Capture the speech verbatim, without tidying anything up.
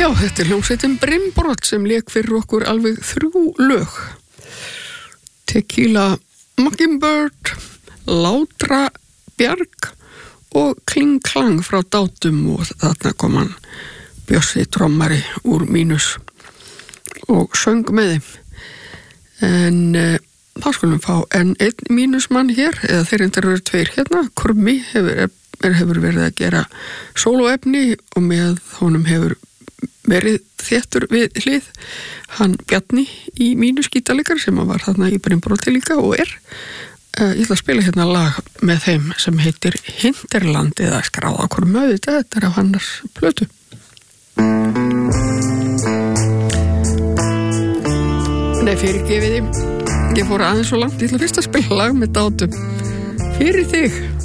Já, þetta er hljómsveitin Brimbrot sem lék fyrir okkur alveg þrjú lög. Tequila Mockingbird, Látra Bjarg og Kling Klang frá Dátum, og þarna kom hann Bjössi trommari úr Mínus og söng með þeim. En uh, þá skulum fá enn einn Mínusmann hér, eða þeir endur eru tveir hérna. Krummi hefur, hefur verið að gera sólóefni og með honum hefur verið þéttur við hlið hann Bjarni í Mínus gítarleikari sem var þarna í Brimbroti líka og er. Uh, ég ætla að spila hérna lag með þeim sem heitir Hinterland, eða skráða okkur möðu þetta er af hannars plötu. Nei, fyrirgefiði, ég fór aðeins svo langt, ég ætla fyrst að spila lag með Dátum fyrir þig.